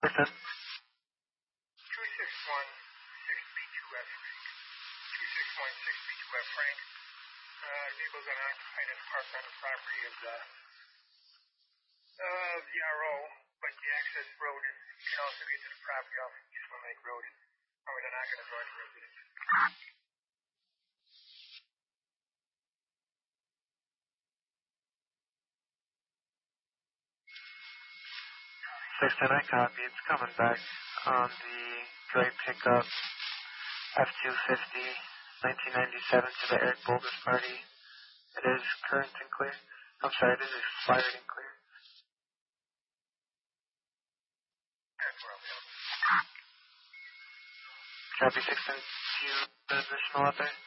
610. 261-6B2F Frank. 261-6B2F Frank. Vehicles unoccupied and parked on the property of the RO, but the access road can also get to the property off East Slim Lake Road. Or they're not going to draw any residents. 610, I copy. It's coming back on the gray pickup F-250, 1997 to the Eric Bogus party. It is current and clear. I'm sorry, it is expired and clear. Copy 610. Do you have additional out there?